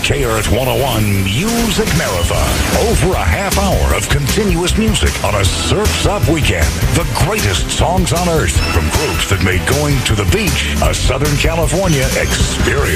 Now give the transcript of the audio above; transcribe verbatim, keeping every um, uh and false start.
K Earth one oh one Music Marathon. Over a half hour of continuous music on a Surf's Up weekend. The greatest songs on earth from groups that made going to the beach a Southern California experience.